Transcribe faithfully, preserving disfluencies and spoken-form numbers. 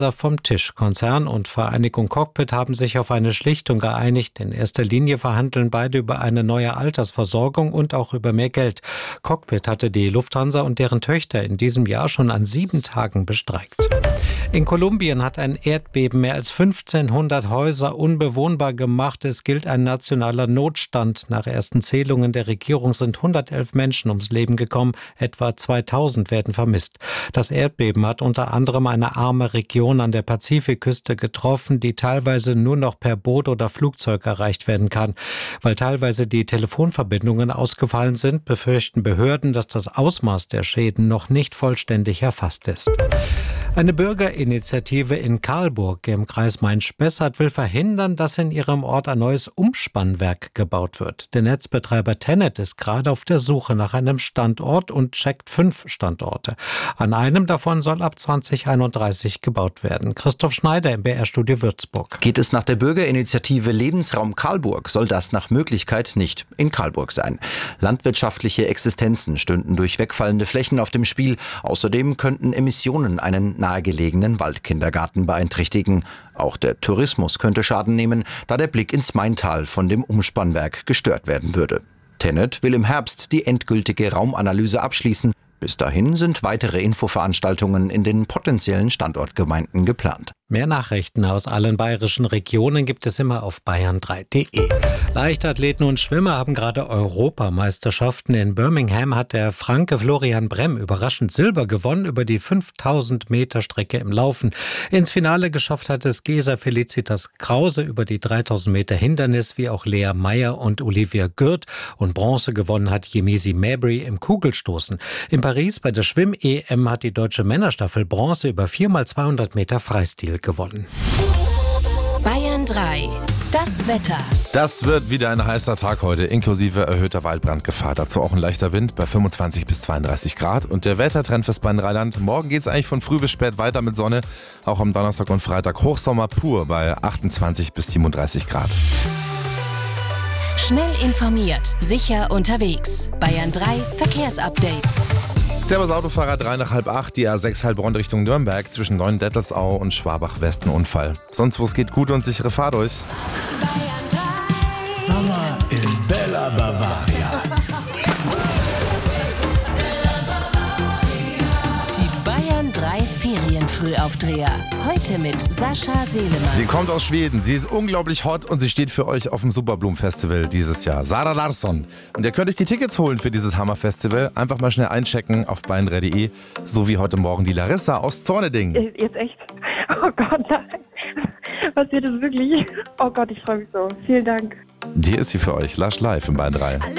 vom Tisch. Konzern und Vereinigung Cockpit haben sich auf eine Schlichtung geeinigt. In erster Linie verhandeln beide über eine neue Altersversorgung und auch über mehr Geld. Cockpit hatte die Lufthansa und deren Töchter in diesem Jahr schon an sieben Tagen bestreikt. In Kolumbien hat ein Erdbeben mehr als fünfzehnhundert Häuser unbewohnbar gemacht. Es gilt ein nationaler Notstand. Nach ersten Zählungen der Regierung sind hundertelf Menschen ums Leben gekommen. Etwa zweitausend werden vermisst. Das Erdbeben hat unter anderem eine arme Region an der Pazifikküste getroffen, die teilweise nur noch per Boot oder Flugzeug erreicht werden kann. Weil teilweise die Telefonverbindungen ausgefallen sind, befürchten Behörden, dass das Ausmaß der Schäden noch nicht vollständig erfasst ist. Eine Bürgerinitiative in Karlburg im Kreis Main-Spessart will verhindern, dass in ihrem Ort ein neues Umspannwerk gebaut wird. Der Netzbetreiber Tennet ist gerade auf der Suche nach einem Standort und checkt fünf Standorte. An einem davon soll ab zwanzig einunddreißig gebaut werden. Christoph Schneider im B R-Studio Würzburg. Geht es nach der Bürgerinitiative Lebensraum Karlburg, soll das nach Möglichkeit nicht in Karlburg sein. Landwirtschaftliche Existenzen stünden durch wegfallende Flächen auf dem Spiel. Außerdem könnten Emissionen einen nahegelegenen Waldkindergarten beeinträchtigen. Auch der Tourismus könnte Schaden nehmen, da der Blick ins Maintal von dem Umspannwerk gestört werden würde. Tennet will im Herbst die endgültige Raumanalyse abschließen. Bis dahin sind weitere Infoveranstaltungen in den potenziellen Standortgemeinden geplant. Mehr Nachrichten aus allen bayerischen Regionen gibt es immer auf bayern drei punkt de. Leichtathleten und Schwimmer haben gerade Europameisterschaften. In Birmingham hat der Franke Florian Bremm überraschend Silber gewonnen über die fünftausend Meter Strecke im Laufen. Ins Finale geschafft hat es Gesa Felicitas Krause über die dreitausend Meter Hindernis, wie auch Lea Meyer und Olivia Gürt. Und Bronze gewonnen hat Yemisi Mabry im Kugelstoßen. In Paris bei der Schwimm-E M hat die deutsche Männerstaffel Bronze über vier mal zweihundert Meter Freistil gewonnen. Bayern drei. Das Wetter. Das wird wieder ein heißer Tag heute, inklusive erhöhter Waldbrandgefahr. Dazu auch ein leichter Wind bei fünfundzwanzig bis zweiunddreißig Grad. Und der Wettertrend fürs Bayern-Rheinland. Morgen geht es eigentlich von früh bis spät weiter mit Sonne. Auch am Donnerstag und Freitag Hochsommer pur bei achtundzwanzig bis siebenunddreißig Grad. Schnell informiert, sicher unterwegs. Bayern drei Verkehrsupdate. Servus Autofahrer, drei nach halb acht, die A sechs Heilbronn Richtung Nürnberg, zwischen Neuendettelsau und Schwabach-West ein Unfall. Sonst wo es geht, gute und sichere Fahrt euch. Sommer in Bella Bavaria. Die Bayern drei Ferienfrühaufdreher. Heute mit Sascha Selemann. Sie kommt aus Schweden, sie ist unglaublich hot und sie steht für euch auf dem Superblumen-Festival dieses Jahr. Zara Larsson. Und ihr könnt euch die Tickets holen für dieses Hammer-Festival. Einfach mal schnell einchecken auf bayern drei punkt de. So wie heute Morgen die Larissa aus Zorneding. Jetzt echt? Oh Gott, nein. Was wird das wirklich? Oh Gott, ich freue mich so. Vielen Dank. Die ist sie für euch. Lush live in Bayern drei.